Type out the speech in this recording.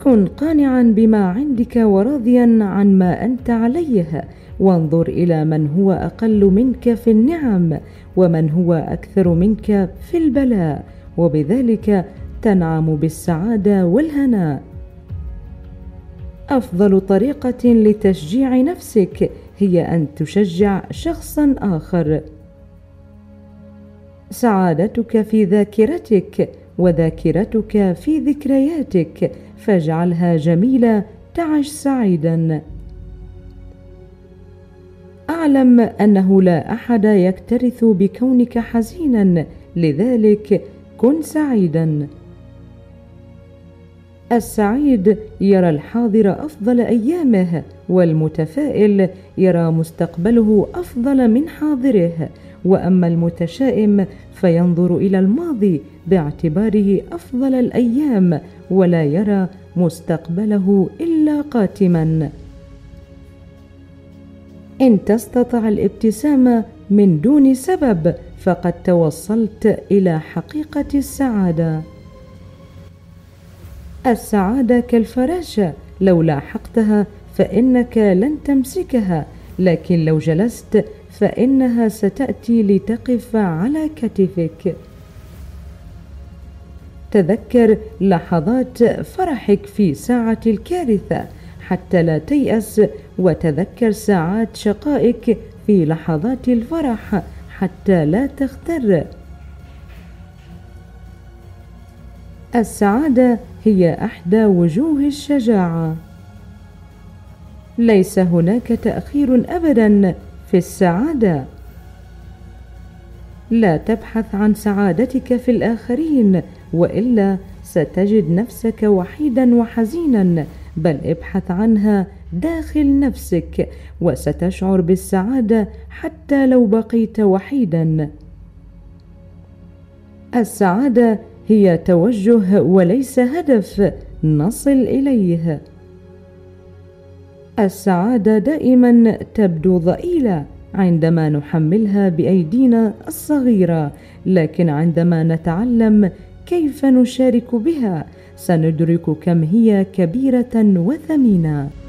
كن قانعا بما عندك وراضيا عن ما أنت عليه، وانظر إلى من هو أقل منك في النعم ومن هو أكثر منك في البلاء، وبذلك تنعم بالسعادة والهناء. أفضل طريقة لتشجيع نفسك هي أن تشجع شخصا آخر. سعادتك في ذاكرتك، وذاكرتك في ذكرياتك، فاجعلها جميلة تعش سعيدا. أعلم أنه لا أحد يكترث بكونك حزينا، لذلك كن سعيدا. السعيد يرى الحاضر أفضل أيامه، والمتفائل يرى مستقبله أفضل من حاضره، وأما المتشائم فينظر إلى الماضي باعتباره أفضل الأيام، ولا يرى مستقبله إلا قاتما. إن تستطع الابتسامة من دون سبب فقد توصلت إلى حقيقة السعادة. السعادة كالفراشة، لو لاحقتها فإنك لن تمسكها، لكن لو جلست فإنها ستأتي لتقف على كتفك. تذكر لحظات فرحك في ساعة الكارثة حتى لا تيأس، وتذكر ساعات شقائك في لحظات الفرح حتى لا تغتر. السعادة هي أحدى وجوه الشجاعة. ليس هناك تأخير أبدا في السعادة. لا تبحث عن سعادتك في الآخرين، وإلا ستجد نفسك وحيدا وحزينا، بل ابحث عنها داخل نفسك وستشعر بالسعادة حتى لو بقيت وحيدا. السعادة هي توجه وليس هدف نصل إليه. السعادة دائما تبدو ضئيلة عندما نحملها بأيدينا الصغيرة، لكن عندما نتعلم كيف نشارك بها سندرك كم هي كبيرة وثمينة.